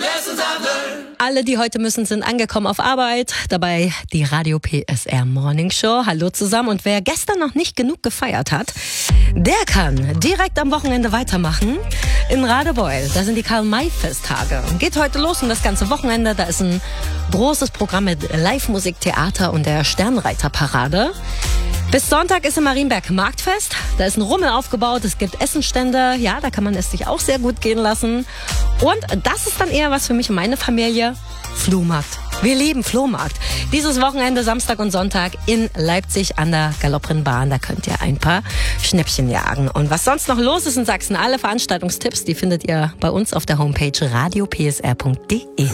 Alle, die heute müssen, sind angekommen auf Arbeit. Dabei die Radio PSR Morning Show. Hallo zusammen. Und wer gestern noch nicht genug gefeiert hat, der kann direkt am Wochenende weitermachen. In Radebeul, da sind die Karl-May-Festtage. Geht heute los und das ganze Wochenende. Da ist ein großes Programm mit Live-Musik, Theater und der Sternreiterparade. Bis Sonntag ist im Marienberg Marktfest. Da ist ein Rummel aufgebaut, es gibt Essenstände. Ja, da kann man es sich auch sehr gut gehen lassen. Und das ist dann eher was für mich und meine Familie. Flohmarkt. Wir lieben Flohmarkt. Dieses Wochenende, Samstag und Sonntag in Leipzig an der Galopprennbahn. Da könnt ihr ein paar Schnäppchen jagen. Und was sonst noch los ist in Sachsen, alle Veranstaltungstipps, die findet ihr bei uns auf der Homepage radiopsr.de.